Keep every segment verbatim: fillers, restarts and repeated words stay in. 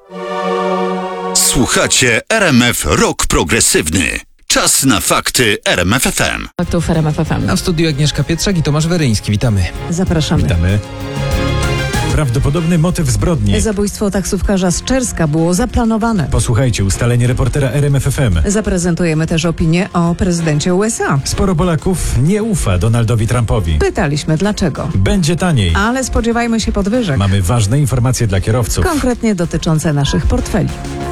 Słuchacie R M F Rock Progresywny. Czas na fakty R M F F M. Faktów R M F F M. A w studiu Agnieszka Pietrzak i Tomasz Weryński. Witamy. Zapraszamy. Witamy. Prawdopodobny motyw zbrodni. Zabójstwo taksówkarza z Czerska było zaplanowane. Posłuchajcie ustalenie reportera R M F F M. Zaprezentujemy też opinię o prezydencie U S A. Sporo Polaków nie ufa Donaldowi Trumpowi. Pytaliśmy dlaczego. Będzie taniej. Ale spodziewajmy się podwyżek. Mamy ważne informacje dla kierowców. Konkretnie dotyczące naszych portfeli.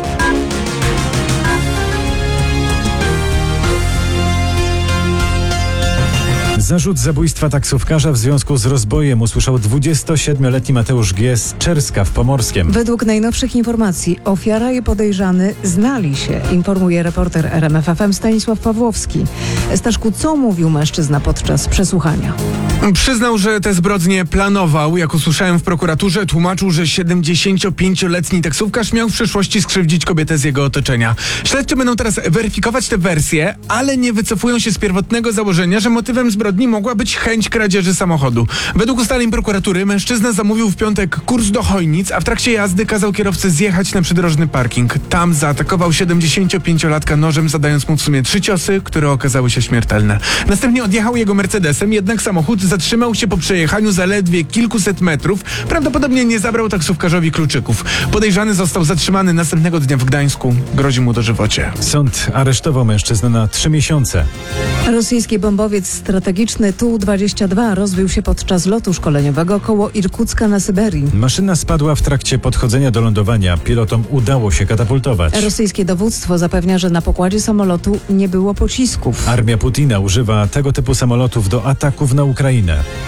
Zarzut zabójstwa taksówkarza w związku z rozbojem usłyszał dwudziestosiedmioletni Mateusz G. z Czerska w Pomorskiem. Według najnowszych informacji ofiara i podejrzany znali się, informuje reporter R M F F M Stanisław Pawłowski. Staszku, co mówił mężczyzna podczas przesłuchania? Przyznał, że te zbrodnie planował. Jak usłyszałem w prokuraturze, tłumaczył, że siedemdziesięciopięcioletni taksówkarz miał w przyszłości skrzywdzić kobietę z jego otoczenia. Śledczy będą teraz weryfikować te wersje, ale nie wycofują się z pierwotnego założenia, że motywem zbrodni mogła być chęć kradzieży samochodu. Według ustaleń prokuratury mężczyzna zamówił w piątek kurs do Chojnic, a w trakcie jazdy kazał kierowcy zjechać na przydrożny parking. Tam zaatakował siedemdziesięciopięciolatka nożem, zadając mu w sumie trzy ciosy, które okazały się śmiertelne. Następnie odjechał jego Mercedesem, jednak samochód zatrzymał się po przejechaniu zaledwie kilkuset metrów. Prawdopodobnie nie zabrał taksówkarzowi kluczyków. Podejrzany został zatrzymany następnego dnia w Gdańsku. Grozi mu dożywocie. Sąd aresztował mężczyznę na trzy miesiące. Rosyjski bombowiec strategiczny Tu dwadzieścia dwa rozbił się podczas lotu szkoleniowego koło Irkucka na Syberii. Maszyna spadła w trakcie podchodzenia do lądowania. Pilotom udało się katapultować. Rosyjskie dowództwo zapewnia, że na pokładzie samolotu nie było pocisków. Armia Putina używa tego typu samolotów do ataków na Ukrainę.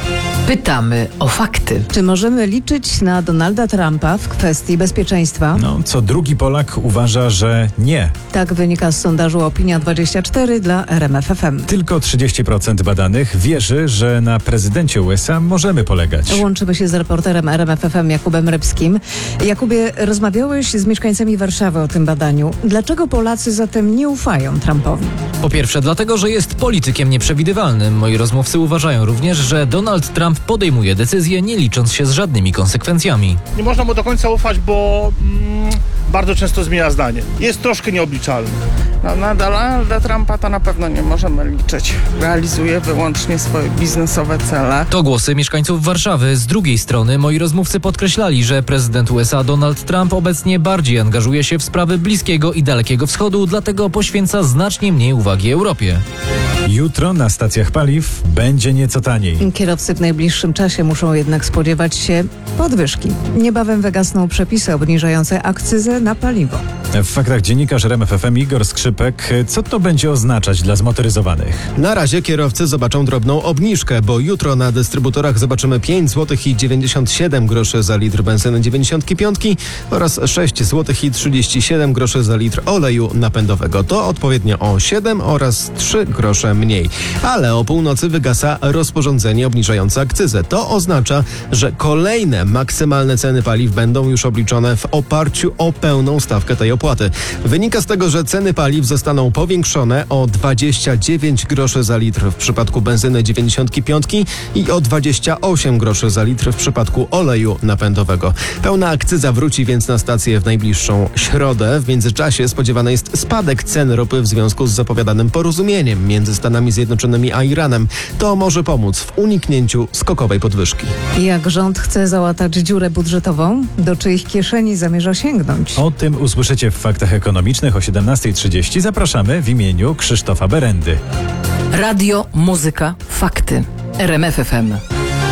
Pytamy o fakty. Czy możemy liczyć na Donalda Trumpa w kwestii bezpieczeństwa? No, co drugi Polak uważa, że nie. Tak wynika z sondażu Opinia dwadzieścia cztery dla R M F F M. Tylko trzydzieści procent badanych wierzy, że na prezydencie U S A możemy polegać. Łączymy się z reporterem R M F F M Jakubem Rybskim. Jakubie, rozmawiałeś z mieszkańcami Warszawy o tym badaniu. Dlaczego Polacy zatem nie ufają Trumpowi? Po pierwsze dlatego, że jest politykiem nieprzewidywalnym. Moi rozmówcy uważają również, że Donald Trump podejmuje decyzje, nie licząc się z żadnymi konsekwencjami. Nie można mu do końca ufać, bo mm, bardzo często zmienia zdanie. Jest troszkę nieobliczalny. No, na Donalda Trumpa to na pewno nie możemy liczyć. Realizuje wyłącznie swoje biznesowe cele. To głosy mieszkańców Warszawy. Z drugiej strony moi rozmówcy podkreślali, że prezydent U S A Donald Trump obecnie bardziej angażuje się w sprawy Bliskiego i Dalekiego Wschodu, dlatego poświęca znacznie mniej uwagi Europie. Jutro na stacjach paliw będzie nieco taniej. Kierowcy w najbliższym czasie muszą jednak spodziewać się podwyżki. Niebawem wygasną przepisy obniżające akcyzę na paliwo. W faktach dziennikarz R M F F M Igor Skrzypek. Co to będzie oznaczać dla zmotoryzowanych? Na razie kierowcy zobaczą drobną obniżkę, bo jutro na dystrybutorach zobaczymy pięć złotych i dziewięćdziesiąt siedem groszy za litr benzyny dziewięćdziesiąt pięć oraz sześć złotych i trzydzieści siedem groszy za litr oleju napędowego. To odpowiednio o siedem oraz trzy grosze mniej. Ale o północy wygasa rozporządzenie obniżające akcyzę. To oznacza, że kolejne maksymalne ceny paliw będą już obliczone w oparciu o pełną stawkę tej opłaty. Wynika z tego, że ceny paliw zostaną powiększone o dwadzieścia dziewięć groszy za litr w przypadku benzyny dziewięćdziesiąt pięć i o dwadzieścia osiem groszy za litr w przypadku oleju napędowego. Pełna akcyza wróci więc na stację w najbliższą środę. W międzyczasie spodziewany jest spadek cen ropy w związku z zapowiadanym porozumieniem między Stanami Zjednoczonymi a Iranem. To może pomóc w uniknięciu skokowej podwyżki. Jak rząd chce załatać dziurę budżetową? Do czyich kieszeni zamierza sięgnąć? O tym usłyszycie w Faktach Ekonomicznych o siedemnasta trzydzieści. Zapraszamy w imieniu Krzysztofa Berendy. Radio, muzyka, fakty. R M F F M.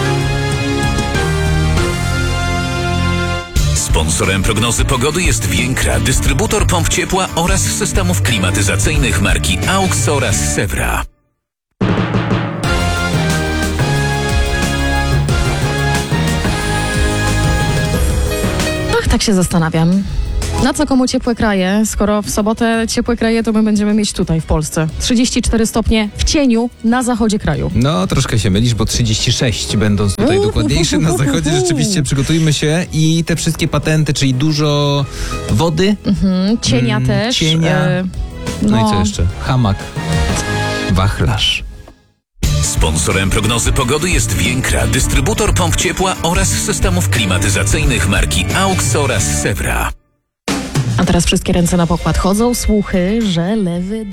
Sponsorem prognozy pogody jest Więkra, dystrybutor pomp ciepła oraz systemów klimatyzacyjnych marki AUX oraz Sewra. Ach, tak się zastanawiam. Na co komu ciepłe kraje, skoro w sobotę ciepłe kraje to my będziemy mieć tutaj w Polsce. trzydzieści cztery stopnie w cieniu na zachodzie kraju. No, troszkę się mylisz, bo trzydzieści sześć, będąc tutaj dokładniejszy, na zachodzie rzeczywiście przygotujmy się i te wszystkie patenty, czyli dużo wody. Mhm, cienia mm, też. Cienia. E, no. no i co jeszcze? Hamak. Wachlarz. Sponsorem prognozy pogody jest Więkra, dystrybutor pomp ciepła oraz systemów klimatyzacyjnych marki AUX oraz Sewra. A teraz wszystkie ręce na pokład. Chodzą słuchy, że lewy